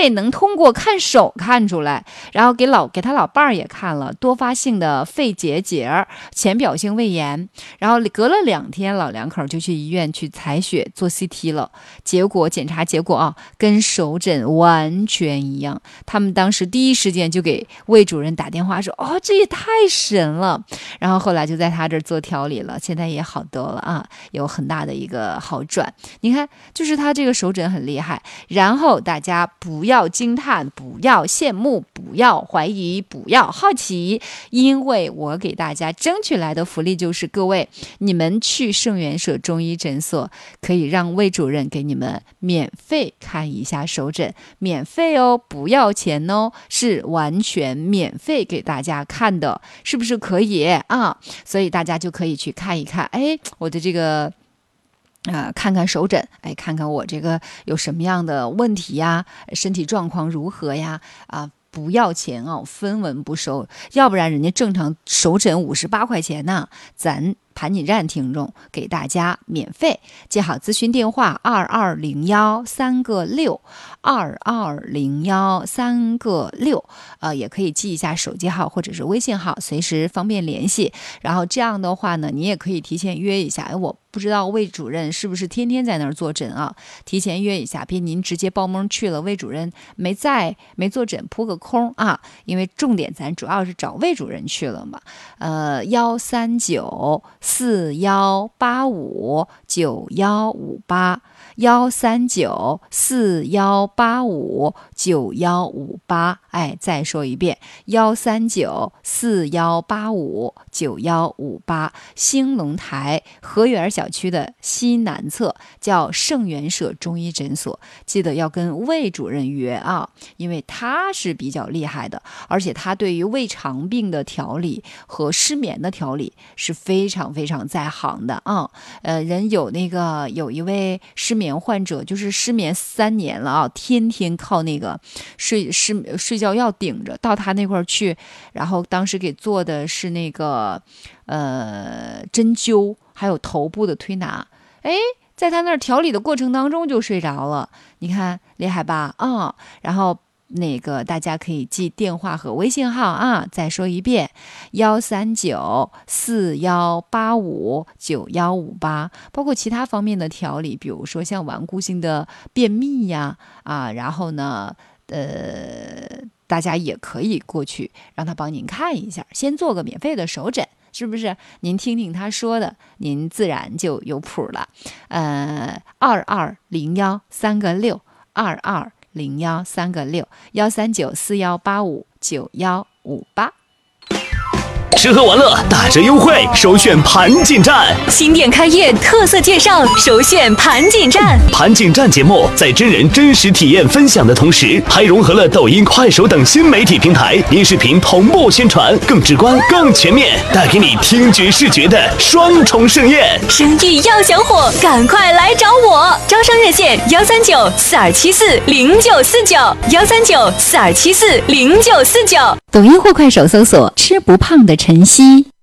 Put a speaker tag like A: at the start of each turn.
A: 为能通过看手看出来，然后给他老伴儿也看了，多发性的肺结节、浅表性胃炎，然后隔了2天，老两口就去医院去采血做 CT 了，检查结果跟手诊完全一样。他们当时第一时间就给魏主任打电话说，这也太神了。然后后来就在他这儿做调理了，现在也好多了有很大的一个好转。你看，就是他这个手诊很厉害。然后大家不要惊叹，不要羡慕，不要怀疑，不要好奇，因为我给大家争取来的福利就是各位，你们去圣元社中医诊所，可以让魏主任给你们免费看一下手诊，免费哦，不要钱哦，是完全免费给大家看的，是不是可以所以大家就可以去看一看，我的这个看看手诊，看看我这个有什么样的问题呀，身体状况如何呀，不要钱分文不收，要不然人家正常手诊58块钱呢，咱盘锦站听众给大家免费。记好咨询电话2201-3个6，2201-3个6，也可以记一下手机号或者是微信号，随时方便联系。然后这样的话呢，你也可以提前约一下，我不知道魏主任是不是天天在那儿坐诊提前约一下，别您直接报蒙去了，魏主任没坐诊，扑个空因为重点咱主要是找魏主任去了嘛。13941859158，13941859158，再说一遍13941859158，兴隆台河源小区的西南侧叫圣元社中医诊所，记得要跟魏主任约因为他是比较厉害的，而且他对于胃肠病的调理和失眠的调理是非常非常在行的人有一位失眠患者，就是失眠3年了天天靠那个睡觉药顶着到他那块儿去，然后当时给做的是那个针灸还有头部的推拿，在他那儿调理的过程当中就睡着了，你看厉害吧然后大家可以记电话和微信号再说一遍13941859158，包括其他方面的调理，比如说像顽固性的便秘呀然后呢大家也可以过去让他帮您看一下，先做个免费的手诊，是不是？您听听他说的，您自然就有谱了。2201-3个6，2201-3个6，13941859158。
B: 吃喝玩乐打折优惠，首选盘锦站。
C: 新店开业特色介绍，首选盘锦站。
B: 盘锦站节目在真人真实体验分享的同时，还融合了抖音、快手等新媒体平台，音视频同步宣传，更直观、更全面，带给你听觉视觉的双重盛宴。
C: 生意要想火，赶快来找我！招商热线13942740949，13942740949。
A: 抖音或快手搜索“吃不胖的晨曦”。